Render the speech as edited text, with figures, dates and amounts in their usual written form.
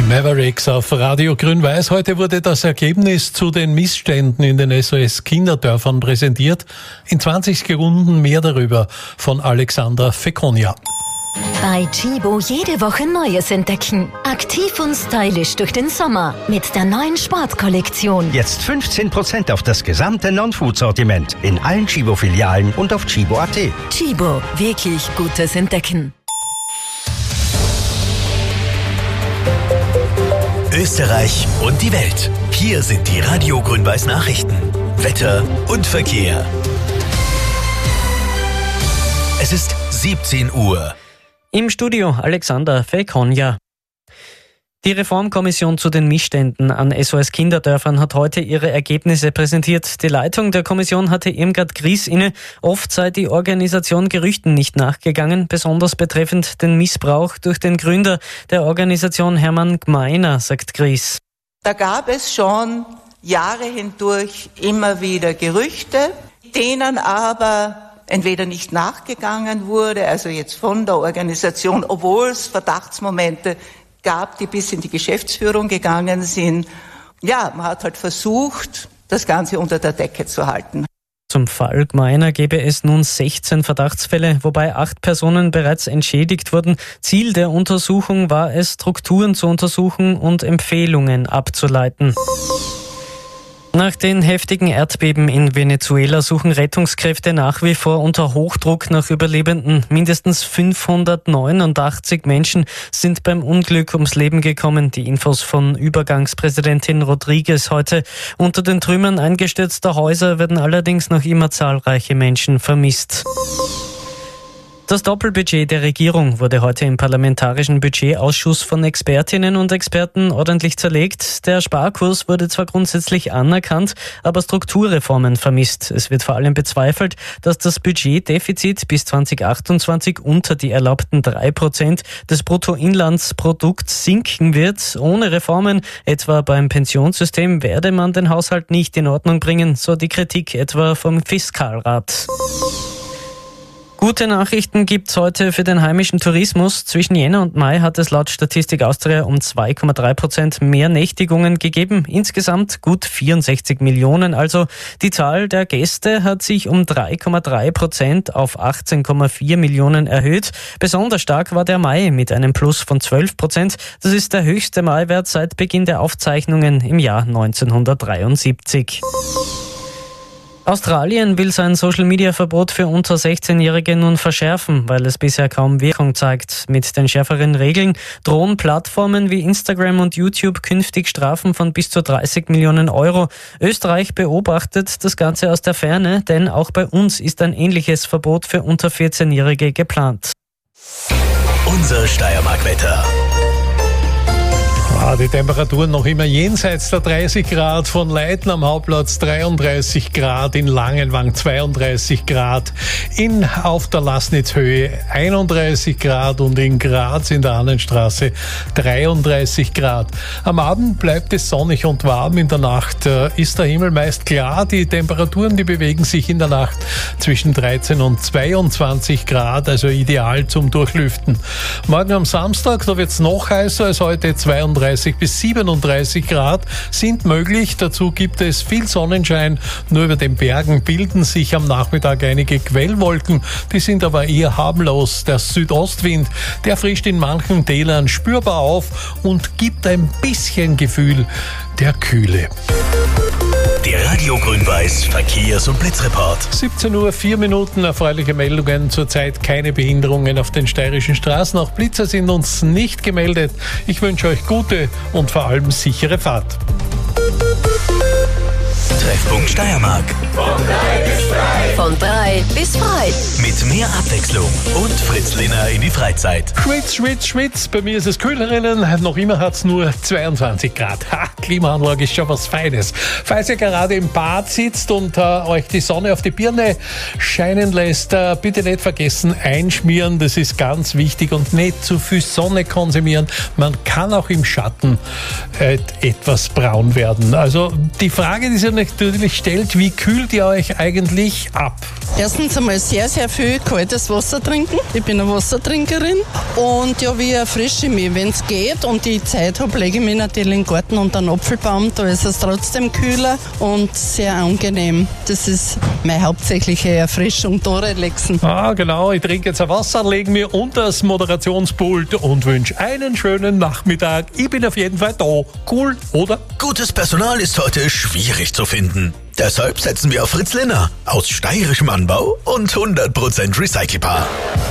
Mavericks auf Radio Grün-Weiß. Heute wurde das Ergebnis zu den Missständen in den SOS-Kinderdörfern präsentiert. In 20 Sekunden mehr darüber von Alexander Fekonia. Bei Tchibo jede Woche Neues entdecken. Aktiv und stylisch durch den Sommer mit der neuen Sportkollektion. Jetzt 15% auf das gesamte Non-Food-Sortiment in allen Tchibo-Filialen und auf tchibo.at. Tchibo, wirklich gutes Entdecken. Österreich und die Welt. Hier sind die Radio Grün-Weiß Nachrichten. Wetter und Verkehr. Es ist 17 Uhr. Im Studio Alexander Fekonia. Die Reformkommission zu den Missständen an SOS-Kinderdörfern hat heute ihre Ergebnisse präsentiert. Die Leitung der Kommission hatte Irmgard Gries inne. Oft sei die Organisation Gerüchten nicht nachgegangen, besonders betreffend den Missbrauch durch den Gründer der Organisation Hermann Gmeiner, sagt Gries. Da gab es schon Jahre hindurch immer wieder Gerüchte, denen aber entweder nicht nachgegangen wurde, also jetzt von der Organisation, obwohl es Verdachtsmomente gab, die bis in die Geschäftsführung gegangen sind. Ja, man hat halt versucht, das Ganze unter der Decke zu halten. Zum Fall Gmeiner gäbe es nun 16 Verdachtsfälle, wobei 8 Personen bereits entschädigt wurden. Ziel der Untersuchung war es, Strukturen zu untersuchen und Empfehlungen abzuleiten. Nach den heftigen Erdbeben in Venezuela suchen Rettungskräfte nach wie vor unter Hochdruck nach Überlebenden. Mindestens 589 Menschen sind beim Unglück ums Leben gekommen. Die Infos von Übergangspräsidentin Rodriguez heute. Unter den Trümmern eingestürzter Häuser werden allerdings noch immer zahlreiche Menschen vermisst. Das Doppelbudget der Regierung wurde heute im Parlamentarischen Budgetausschuss von Expertinnen und Experten ordentlich zerlegt. Der Sparkurs wurde zwar grundsätzlich anerkannt, aber Strukturreformen vermisst. Es wird vor allem bezweifelt, dass das Budgetdefizit bis 2028 unter die erlaubten 3% des Bruttoinlandsprodukts sinken wird. Ohne Reformen, etwa beim Pensionssystem, werde man den Haushalt nicht in Ordnung bringen, so die Kritik etwa vom Fiskalrat. Gute Nachrichten gibt's heute für den heimischen Tourismus. Zwischen Jänner und Mai hat es laut Statistik Austria um 2,3% mehr Nächtigungen gegeben. Insgesamt gut 64 Millionen. Also die Zahl der Gäste hat sich um 3,3% auf 18,4 Millionen erhöht. Besonders stark war der Mai mit einem Plus von 12%. Das ist der höchste Maiwert seit Beginn der Aufzeichnungen im Jahr 1973. Australien will sein Social-Media-Verbot für unter 16-Jährige nun verschärfen, weil es bisher kaum Wirkung zeigt. Mit den schärferen Regeln drohen Plattformen wie Instagram und YouTube künftig Strafen von bis zu 30 Millionen Euro. Österreich beobachtet das Ganze aus der Ferne, denn auch bei uns ist ein ähnliches Verbot für unter 14-Jährige geplant. Unser Steiermark-Wetter. Die Temperaturen noch immer jenseits der 30 Grad, von Leithen am Hauptplatz 33 Grad, in Langenwang 32 Grad, auf der Laßnitzhöhe 31 Grad und in Graz in der Annenstraße 33 Grad. Am Abend bleibt es sonnig und warm, in der Nacht ist der Himmel meist klar. Die Temperaturen, die bewegen sich in der Nacht zwischen 13 und 22 Grad, also ideal zum Durchlüften. Morgen am Samstag, da wird es noch heißer als heute, 32 bis 37 Grad sind möglich. Dazu gibt es viel Sonnenschein. Nur über den Bergen bilden sich am Nachmittag einige Quellwolken. Die sind aber eher harmlos. Der Südostwind, der frischt in manchen Tälern spürbar auf und gibt ein bisschen Gefühl der Kühle. Der Radio Grün-Weiß Verkehrs- und Blitzreport. 17 Uhr, 4 Minuten, erfreuliche Meldungen. Zurzeit keine Behinderungen auf den steirischen Straßen. Auch Blitzer sind uns nicht gemeldet. Ich wünsche euch gute und vor allem sichere Fahrt. Treffpunkt Steiermark. Von 3 bis frei. Mit mehr Abwechslung und Fritz Lehner in die Freizeit. Schwitz, Schwitz, Schwitz. Bei mir ist es kühler drinnen. Noch immer hat es nur 22 Grad. Klimaanlage ist schon was Feines. Falls ihr gerade im Bad sitzt und euch die Sonne auf die Birne scheinen lässt, bitte nicht vergessen, einschmieren. Das ist ganz wichtig und nicht zu viel Sonne konsumieren. Man kann auch im Schatten etwas braun werden. Also die Frage, die sich natürlich stellt, wie kühlt ihr euch eigentlich ab? Erstens einmal sehr, sehr viel kaltes Wasser trinken. Ich bin eine Wassertrinkerin und ja, wie erfrische ich mich, wenn es geht und ich Zeit habe, lege ich mich natürlich in den Garten unter einen Apfelbaum, da ist es trotzdem kühler und sehr angenehm. Das ist meine hauptsächliche Erfrischung, da relaxen. Ah, genau, ich trinke jetzt ein Wasser, lege mir unter das Moderationspult und wünsche einen schönen Nachmittag. Ich bin auf jeden Fall da. Cool, oder? Gutes Personal ist heute schwierig zu finden. Deshalb setzen wir auf Fritz Linner aus steirischem Anbau und 100% recycelbar.